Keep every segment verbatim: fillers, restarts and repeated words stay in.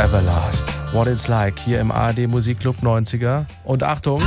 Everlast. What It's Like hier im A R D Musikclub neunziger. Und Achtung.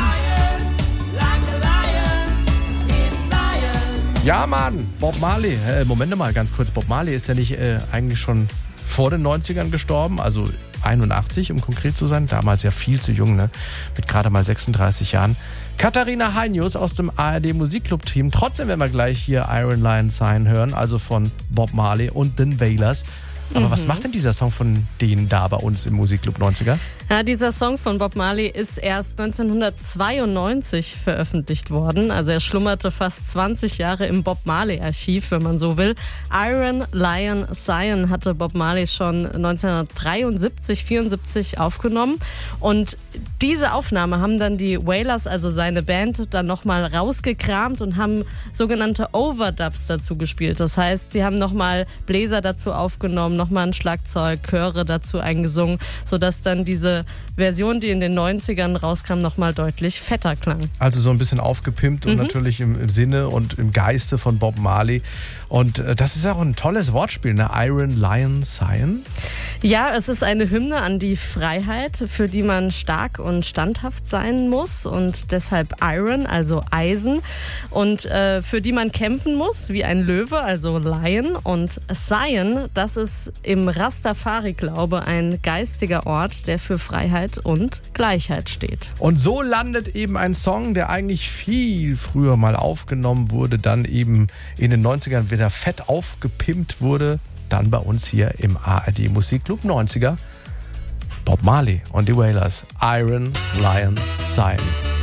Ja, Mann, Bob Marley. Äh, Moment mal, ganz kurz. Bob Marley ist ja nicht äh, eigentlich schon vor den neunzigern gestorben, also einundachtzig, um konkret zu sein. Damals ja viel zu jung, ne? Mit gerade mal sechsunddreißig Jahren. Katharina Heinius aus dem A R D Musikclub-Team. Trotzdem werden wir gleich hier Iron Lion Sign hören, also von Bob Marley und den Wailers. Aber mhm. was macht denn dieser Song von denen da bei uns im Musikclub neunziger? Ja, dieser Song von Bob Marley ist erst neunzehnhundertzweiundneunzig veröffentlicht worden. Also er schlummerte fast zwanzig Jahre im Bob Marley-Archiv, wenn man so will. Iron Lion Sign hatte Bob Marley schon neunzehnhundertdreiundsiebzig, vierundsiebzig aufgenommen. Und diese Aufnahme haben dann die Wailers, also seine Band, dann nochmal rausgekramt und haben sogenannte Overdubs dazu gespielt. Das heißt, sie haben nochmal Bläser dazu aufgenommen, nochmal ein Schlagzeug, Chöre dazu eingesungen, sodass dann diese Version, die in den neunzigern rauskam, nochmal deutlich fetter klang. Also so ein bisschen aufgepimpt und Mhm. natürlich im, im Sinne und im Geiste von Bob Marley. Und äh, das ist auch ein tolles Wortspiel, ne? Iron Lion Sign. Ja, es ist eine Hymne an die Freiheit, für die man stark und standhaft sein muss und deshalb Iron, also Eisen, und äh, für die man kämpfen muss, wie ein Löwe, also Lion, und Zion, das ist im Rastafari-Glaube ein geistiger Ort, der für Freiheit und Gleichheit steht. Und so landet eben ein Song, der eigentlich viel früher mal aufgenommen wurde, dann eben in den neunzigern wieder fett aufgepimpt wurde, dann bei uns hier im A R D Musikclub neunziger. Bob Marley und die Wailers, Iron Lion Sign.